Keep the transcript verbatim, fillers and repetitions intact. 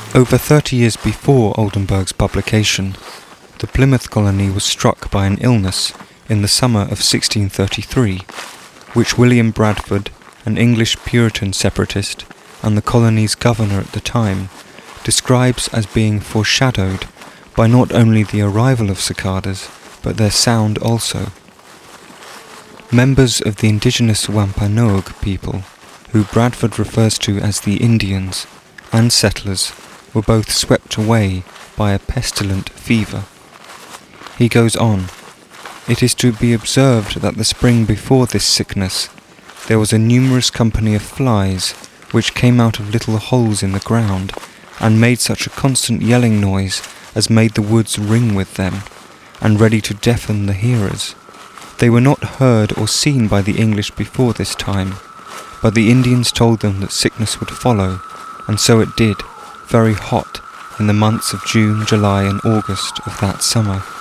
Over thirty years before Oldenburg's publication, the Plymouth colony was struck by an illness in the summer of sixteen thirty-three, which William Bradford, an English Puritan separatist and the colony's governor at the time, describes as being foreshadowed by not only the arrival of cicadas, but their sound also. Members of the indigenous Wampanoag people, who Bradford refers to as the Indians, and settlers, were both swept away by a pestilent fever. He goes on, "It is to be observed that the spring before this sickness there was a numerous company of flies, which came out of little holes in the ground, and made such a constant yelling noise as made the woods ring with them, and ready to deafen the hearers. They were not heard or seen by the English before this time, but the Indians told them that sickness would follow, and so it did, very hot, in the months of June, July, and August of that summer.